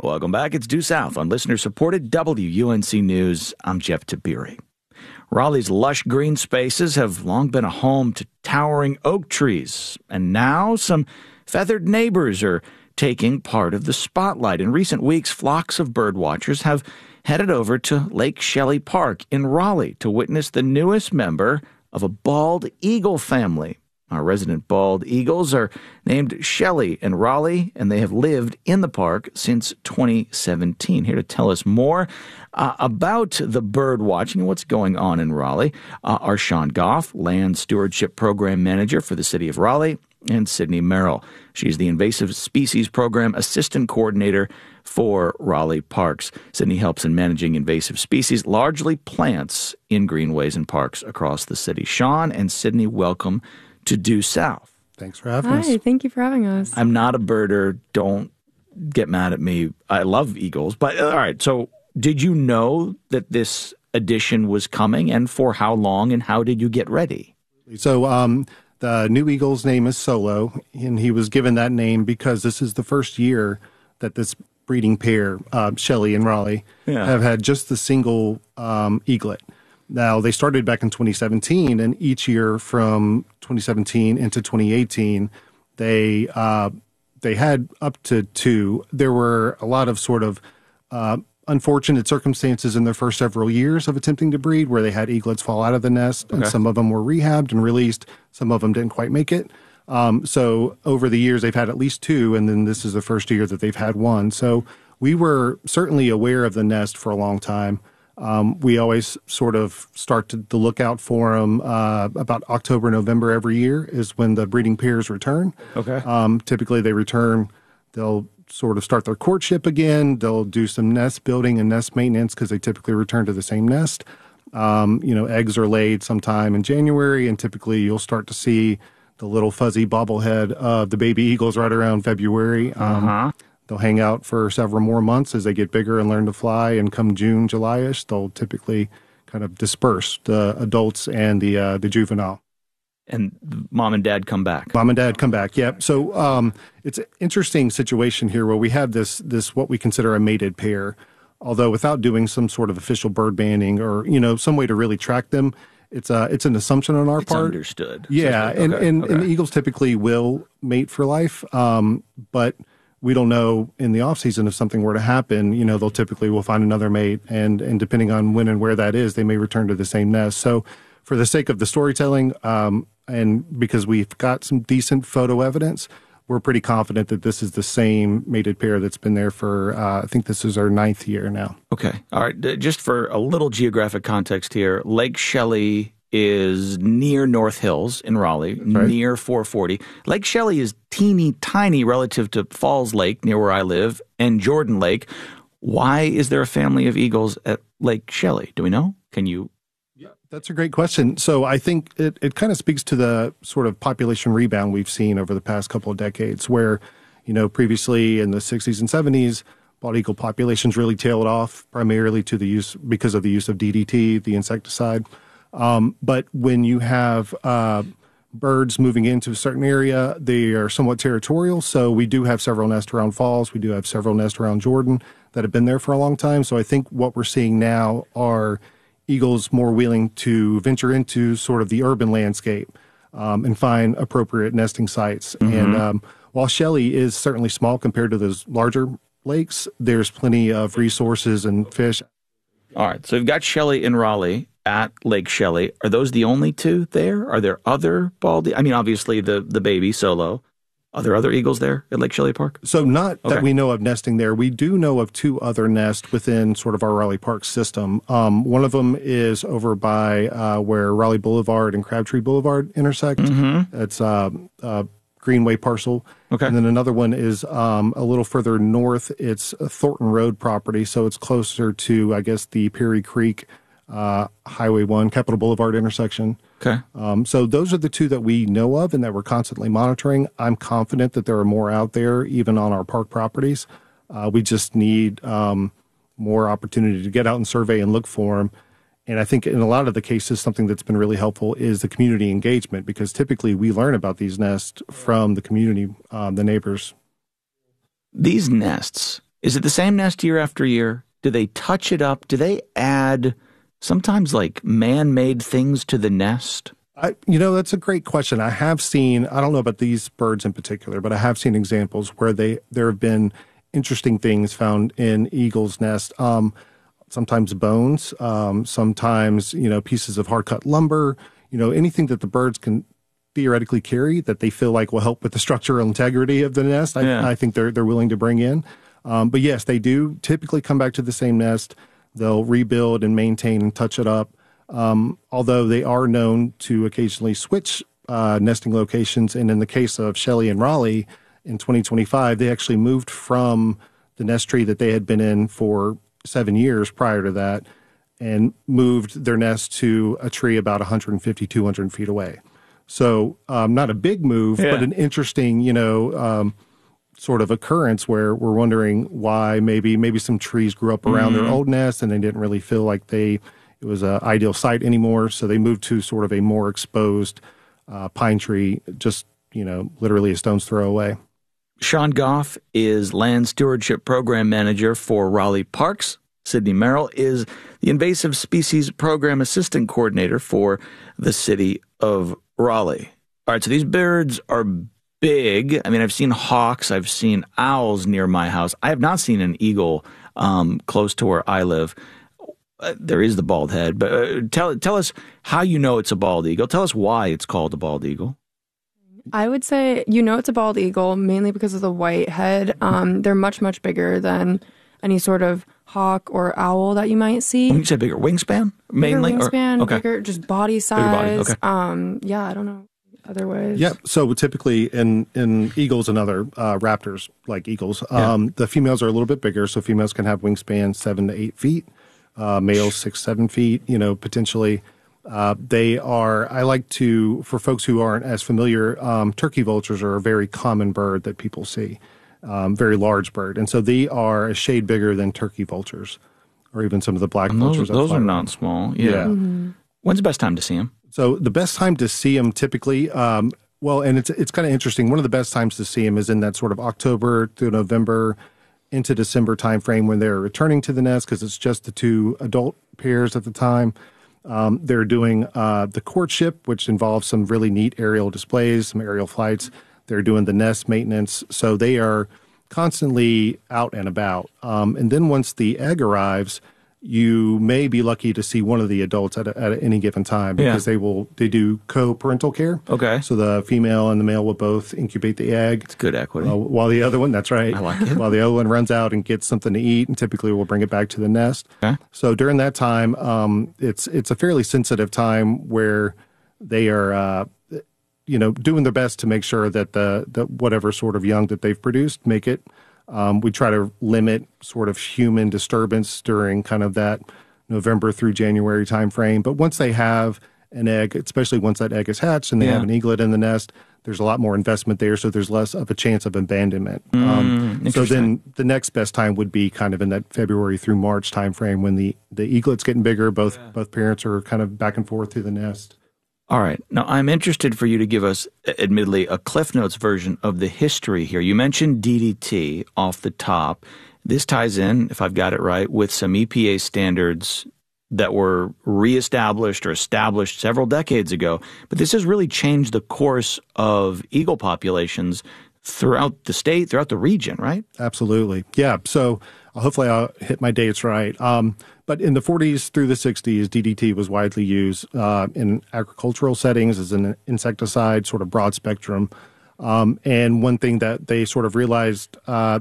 Welcome back. It's Due South on listener-supported WUNC News. I'm Jeff Tabiri. Raleigh's lush green spaces have long been a home to towering oak trees, and now some feathered neighbors are taking part of the spotlight. In recent weeks, flocks of birdwatchers have headed over to Lake Shelley Park in Raleigh to witness the newest member of a bald eagle family. Our resident bald eagles are named Shelley and Raleigh, and they have lived in the park since 2017. Here to tell us more about the bird watching and what's going on in Raleigh are Sean Goff, Land Stewardship Program Manager for the City of Raleigh, and Sydney Merrill. She's the Invasive Species Program Assistant Coordinator for Raleigh Parks. Sydney helps in managing invasive species, largely plants, in greenways and parks across the city. Sean and Sydney, welcome to Due South. Thanks for having us. Hi, thank you for having us. I'm not a birder. Don't get mad at me. I love eagles. But all right, so did you know that this addition was coming, and for how long, and how did you get ready? So the new eagle's name is Solo, and he was given that name because this is the first year that this breeding pair, Shelley and Raleigh, have had just the single eaglet. Now, they started back in 2017, and each year from 2017 into 2018, they had up to two. There were a lot of sort of unfortunate circumstances in their first several years of attempting to breed where they had eaglets fall out of the nest, and some of them were rehabbed and released. Some of them didn't quite make it. So over the years, they've had at least two, and then this is the first year that they've had one. So we were certainly aware of the nest for a long time. We always sort of start to look out for them about October, November every year is when the breeding pairs return. Typically they return, they'll sort of start their courtship again. They'll do some nest building and nest maintenance because they typically return to the same nest. Eggs are laid sometime in January, and typically you'll start to see the little fuzzy bobblehead of the baby eagles right around February. They'll hang out for several more months as they get bigger and learn to fly, and come June, July-ish, they'll typically kind of disperse, the adults and the juvenile. And mom and dad come back. Mom and dad come back, yep. So it's an interesting situation here where we have this what we consider a mated pair, although without doing some sort of official bird banding or, some way to really track them, it's an assumption on our part. It's understood. Yeah, and eagles typically will mate for life, but we don't know in the off season if something were to happen, they'll typically will find another mate, and depending on when and where that is, they may return to the same nest. So for the sake of the storytelling, and because we've got some decent photo evidence, we're pretty confident that this is the same mated pair that's been there for, I think this is our 9th year now. Okay. All right. Just for a little geographic context here, Lake Shelley is near North Hills in Raleigh, near 440. Lake Shelley is teeny tiny relative to Falls Lake, near where I live, and Jordan Lake. Why is there a family of eagles at Lake Shelley? Do we know? Can you? Yeah, that's a great question. So I think it kind of speaks to the sort of population rebound we've seen over the past couple of decades where, previously in the 60s and 70s, bald eagle populations really tailed off primarily because of the use of DDT, the insecticide. But when you have birds moving into a certain area, they are somewhat territorial. So we do have several nests around Falls. We do have several nests around Jordan that have been there for a long time. So I think what we're seeing now are eagles more willing to venture into sort of the urban landscape and find appropriate nesting sites. And while Shelley is certainly small compared to those larger lakes, there's plenty of resources and fish. All right. So we've got Shelley and Raleigh at Lake Shelley. Are those the only two there? Are there other bald? I mean, obviously the baby Solo. Are there other eagles there at Lake Shelley Park? So not that we know of nesting there. We do know of two other nests within sort of our Raleigh Park system. One of them is over by where Raleigh Boulevard and Crabtree Boulevard intersect. It's a Greenway parcel. And then another one is a little further north. It's a Thornton Road property, so it's closer to, I guess, the Perry Creek Highway 1, Capitol Boulevard intersection. So those are the two that we know of and that we're constantly monitoring. I'm confident that there are more out there, even on our park properties. We just need more opportunity to get out and survey and look for them. And I think in a lot of the cases, something that's been really helpful is the community engagement, because typically we learn about these nests from the community, the neighbors. These nests, Is it the same nest year after year? Do they touch it up? Do they add sometimes like man-made things to the nest? That's a great question. I have seen, I don't know about these birds in particular, but I have seen examples where there have been interesting things found in eagles' nest. Sometimes bones, sometimes, pieces of hard-cut lumber, anything that the birds can theoretically carry that they feel like will help with the structural integrity of the nest. I think they're willing to bring in. But yes, they do typically come back to the same nest. They'll rebuild and maintain and touch it up. Although they are known to occasionally switch nesting locations. And in the case of Shelley and Raleigh in 2025, they actually moved from the nest tree that they had been in for 7 years prior to that and moved their nest to a tree about 150, 200 feet away. So not a big move, but an interesting, sort of occurrence where we're wondering why maybe some trees grew up around their old nest and they didn't really feel like it was an ideal site anymore. So they moved to sort of a more exposed pine tree, just, literally a stone's throw away. Sean Goff is Land Stewardship Program Manager for Raleigh Parks. Sydney Merrill is the Invasive Species Program Assistant Coordinator for the city of Raleigh. All right, so these birds are big. I mean, I've seen hawks, I've seen owls near my house. I have not seen an eagle close to where I live. There is the bald head, but tell us how you know it's a bald eagle. Tell us why it's called a bald eagle. I would say it's a bald eagle mainly because of the white head. They're much, much bigger than any sort of hawk or owl that you might see. When you say bigger, wingspan mainly? Bigger wingspan, okay. Bigger just body size. Bigger body, okay. I don't know other ways. Yep. So typically in eagles and other raptors like eagles, the females are a little bit bigger. So females can have wingspan 7 to 8 feet, males 6, 7 feet, potentially. For folks who aren't as familiar, turkey vultures are a very common bird that people see, very large bird. And so they are a shade bigger than turkey vultures or even some of the black vultures. Those are not small. Yeah. Mm-hmm. When's the best time to see them? So the best time to see them typically, and it's kind of interesting. One of the best times to see them is in that sort of October to November into December timeframe when they're returning to the nest because it's just the two adult pairs at the time. They're doing the courtship, which involves some really neat aerial displays, some aerial flights. They're doing the nest maintenance. So they are constantly out and about. And then once the egg arrives, you may be lucky to see one of the adults at any given time because they do co-parental care. Okay. So the female and the male will both incubate the egg. It's good equity. While the other one, that's right. I like it. While the other one runs out and gets something to eat and typically will bring it back to the nest. Okay. So during that time, it's a fairly sensitive time where they are, doing their best to make sure that the whatever sort of young that they've produced make it. We try to limit sort of human disturbance during kind of that November through January timeframe. But once they have an egg, especially once that egg is hatched and they have an eaglet in the nest, there's a lot more investment there, so there's less of a chance of abandonment. So then the next best time would be kind of in that February through March timeframe when the eaglet's getting bigger, both parents are kind of back and forth through the nest. All right. Now, I'm interested for you to give us, admittedly, a Cliff Notes version of the history here. You mentioned DDT off the top. This ties in, if I've got it right, with some EPA standards that were reestablished or established several decades ago. But this has really changed the course of eagle populations throughout the state, throughout the region, right? Absolutely. Yeah. So hopefully I'll hit my dates right. But in the 40s through the 60s, DDT was widely used in agricultural settings as an insecticide, sort of broad spectrum. And one thing that they sort of realized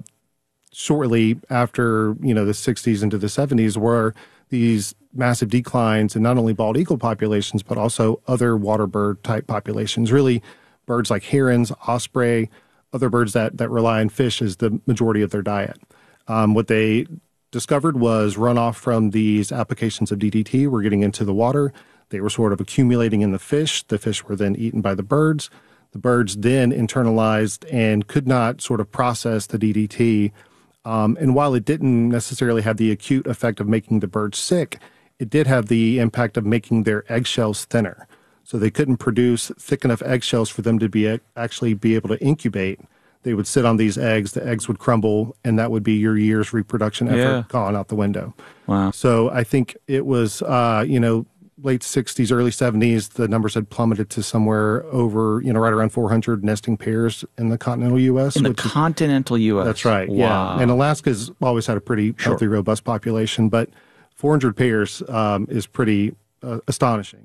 shortly after, the 60s into the 70s were these massive declines in not only bald eagle populations, but also other water bird type populations, really birds like herons, osprey, other birds that rely on fish as the majority of their diet. What they discovered was runoff from these applications of DDT were getting into the water. They were sort of accumulating in the fish. The fish were then eaten by the birds. The birds then internalized and could not sort of process the DDT. And while it didn't necessarily have the acute effect of making the birds sick, it did have the impact of making their eggshells thinner. So they couldn't produce thick enough eggshells for them to actually be able to incubate. they would sit on these eggs, the eggs would crumble, and that would be your year's reproduction effort gone out the window. Wow. So I think it was, late 60s, early 70s, the numbers had plummeted to somewhere over, right around 400 nesting pairs in the continental U.S. In the continental U.S.? That's right, wow. Yeah. And Alaska's always had a pretty healthy, robust population, but 400 pairs is pretty astonishing.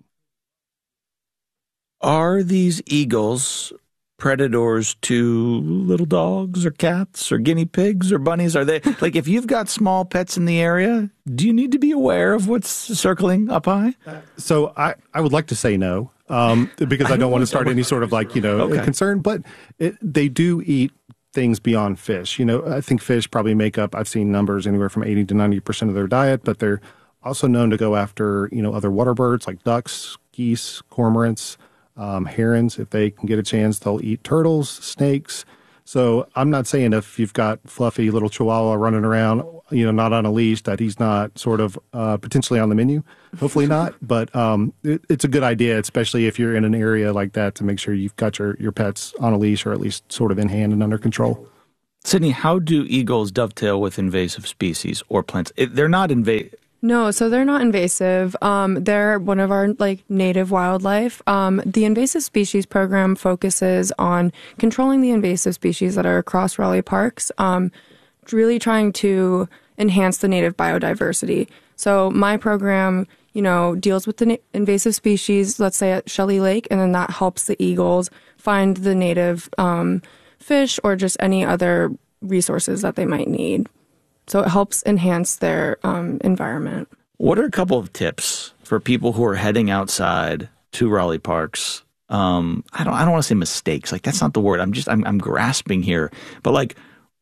Are these eagles predators to little dogs or cats or guinea pigs or bunnies? Are they, like, if you've got small pets in the area, do you need to be aware of what's circling up high? So I would like to say no, because I don't want to start any sort of concern, but they do eat things beyond fish. I think fish probably make up, I've seen numbers anywhere from 80 to 90% of their diet, but they're also known to go after, other water birds like ducks, geese, cormorants, herons. If they can get a chance, they'll eat turtles, snakes. So I'm not saying if you've got fluffy little chihuahua running around, not on a leash, that he's not sort of potentially on the menu. Hopefully not. But it's a good idea, especially if you're in an area like that, to make sure you've got your pets on a leash or at least sort of in hand and under control. Sydney, how do eagles dovetail with invasive species or plants? They're not invasive. No, so they're not invasive. They're one of our native wildlife. The invasive species program focuses on controlling the invasive species that are across Raleigh parks, really trying to enhance the native biodiversity. So my program, deals with the invasive species, let's say at Shelley Lake, and then that helps the eagles find the native fish or just any other resources that they might need. So it helps enhance their environment. What are a couple of tips for people who are heading outside to Raleigh parks? I don't want to say mistakes. That's not the word. I'm grasping here. But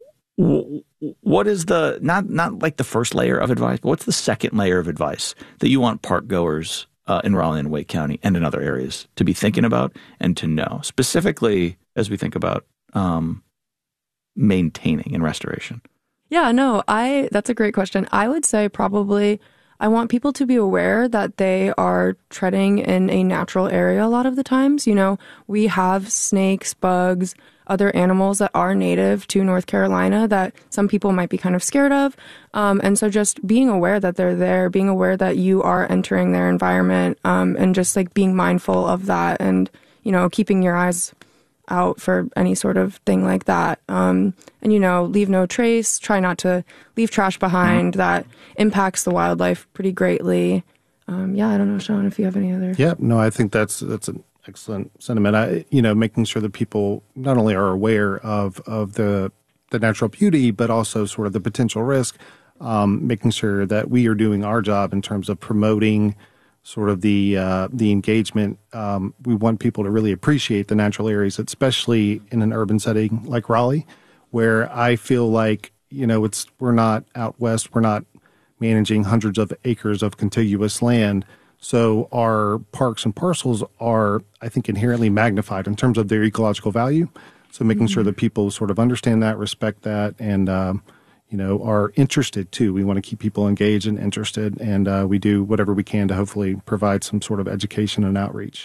what is the not like the first layer of advice, but what's the second layer of advice that you want park goers in Raleigh and Wake County and in other areas to be thinking about and to know, specifically as we think about maintaining and restoration? Yeah, no, that's a great question. I would say probably I want people to be aware that they are treading in a natural area a lot of the times. We have snakes, bugs, other animals that are native to North Carolina that some people might be kind of scared of. And so just being aware that they're there, being aware that you are entering their environment, and just being mindful of that and, keeping your eyes out for any sort of thing like that. And, leave no trace, try not to leave trash behind. That impacts the wildlife pretty greatly. I don't know, Sean, if you have any other. Yeah, no, I think that's an excellent sentiment. Making sure that people not only are aware of the natural beauty, but also sort of the potential risk, making sure that we are doing our job in terms of promoting sort of the engagement. We want people to really appreciate the natural areas, especially in an urban setting like Raleigh, where I feel like, we're not out west, we're not managing hundreds of acres of contiguous land. So our parks and parcels are, I think, inherently magnified in terms of their ecological value. So making sure that people sort of understand that, respect that, and are interested too. We want to keep people engaged and interested, and we do whatever we can to hopefully provide some sort of education and outreach.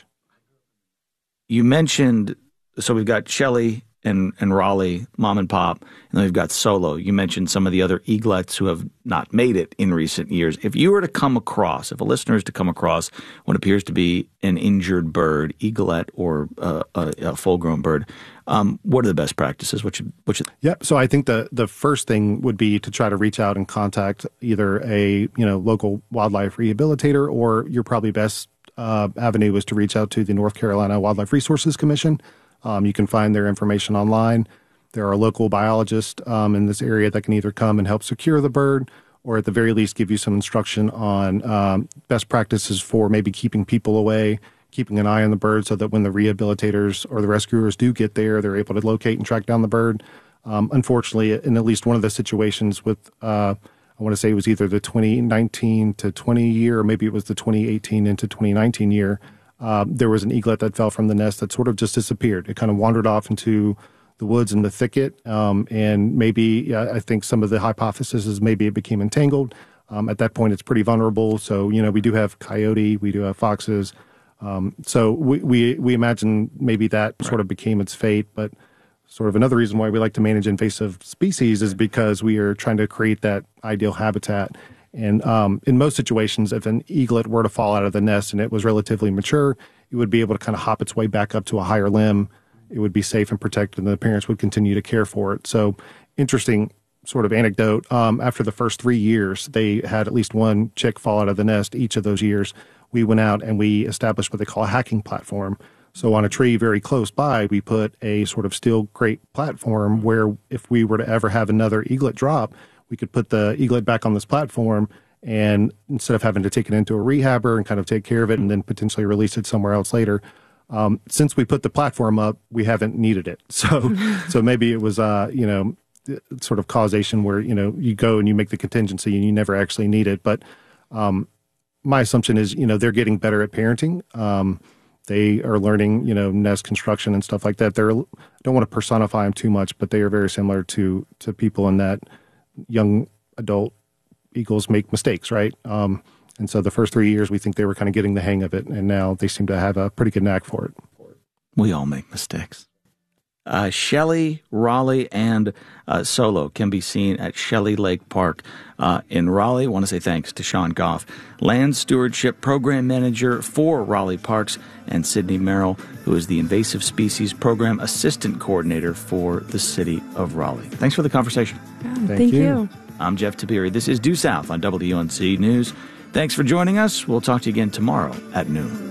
You mentioned, so we've got Shelley and Raleigh, mom and pop, and then we've got Solo. You mentioned some of the other eaglets who have not made it in recent years. If you were to come across, if a listener is to come across what appears to be an injured bird, eaglet or a full-grown bird, what are the best practices? Yep. So I think the first thing would be to try to reach out and contact either a local wildlife rehabilitator, or your probably best avenue is to reach out to the North Carolina Wildlife Resources Commission. You can find their information online. There are local biologists in this area that can either come and help secure the bird, or at the very least give you some instruction on best practices for maybe keeping people away, keeping an eye on the bird so that when the rehabilitators or the rescuers do get there, they're able to locate and track down the bird. Unfortunately, in at least one of the situations with, I want to say it was either the 2019 to 20 year, or maybe it was the 2018 into 2019 year, there was an eaglet that fell from the nest that sort of just disappeared. It kind of wandered off into the woods and the thicket, and maybe I think some of the hypothesis is maybe it became entangled. At that point, it's pretty vulnerable. So, we do have coyote, we do have foxes. So we imagine maybe that sort of became its fate. But sort of another reason why we like to manage invasive species is because we are trying to create that ideal habitat. And in most situations, if an eaglet were to fall out of the nest and it was relatively mature, it would be able to kind of hop its way back up to a higher limb. It would be safe and protected, and the parents would continue to care for it. So interesting sort of anecdote. After the first 3 years, they had at least one chick fall out of the nest each of those years. We went out and we established what they call a hacking platform. So on a tree very close by, we put a sort of steel grate platform where if we were to ever have another eaglet drop, we could put the eaglet back on this platform, and instead of having to take it into a rehabber and kind of take care of it and then potentially release it somewhere else later, since we put the platform up, we haven't needed it. So maybe it was, sort of causation where, you go and you make the contingency and you never actually need it. But my assumption is, they're getting better at parenting. They are learning, nest construction and stuff like that. I don't want to personify them too much, but they are very similar to people in that young adult eagles make mistakes, right? And so the first 3 years, we think they were kind of getting the hang of it, and now they seem to have a pretty good knack for it. We all make mistakes. Shelley, Raleigh, and Solo can be seen at Shelley Lake Park in Raleigh. I want to say thanks to Sean Goff, Land Stewardship Program Manager for Raleigh Parks, and Sydney Merrill, who is the Invasive Species Program Assistant Coordinator for the City of Raleigh. Thanks for the conversation. Yeah, thank you. I'm Jeff Tiberi. This is Due South on WUNC News. Thanks for joining us. We'll talk to you again tomorrow at noon.